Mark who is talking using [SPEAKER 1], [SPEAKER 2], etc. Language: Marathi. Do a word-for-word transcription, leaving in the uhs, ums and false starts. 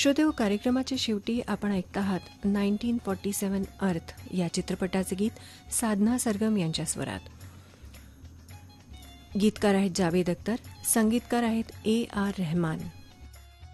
[SPEAKER 1] श्रोते हो, कार्यक्रमाच्या शेवटी आपण ऐकत आहात नाईन्टीन फोर्टी सेवन अर्थ या चित्रपटाचे गीत साधना सरगम यांच्या स्वरात. गीतकार आहेत जावेद अख्तर, संगीतकार आहेत ए आर रहमान.